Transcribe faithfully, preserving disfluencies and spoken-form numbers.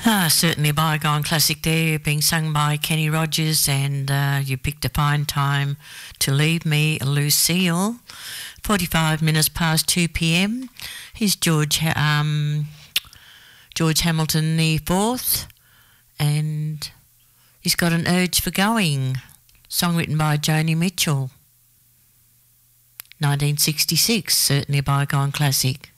Ah, certainly a bygone classic there, being sung by Kenny Rogers, and uh, you picked a fine time to leave me, Lucille. forty-five minutes past two p.m. Here's George, um, George Hamilton the fourth, and he's got an urge for going. Song written by Joni Mitchell. nineteen sixty-six, certainly a bygone classic.